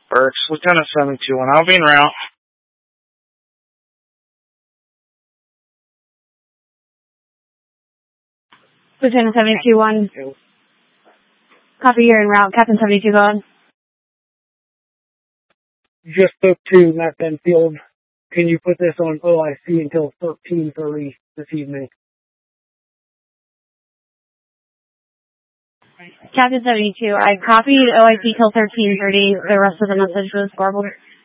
Burks, Lieutenant 721. I'll be en route. Lieutenant 721. Copy, you're en route. Captain 72, go on. Just spoke to Matt Benfield. Can you put this on OIC until 13:30 this evening? Captain 72, I copied OIC till 13:30. The rest of the message was garbled.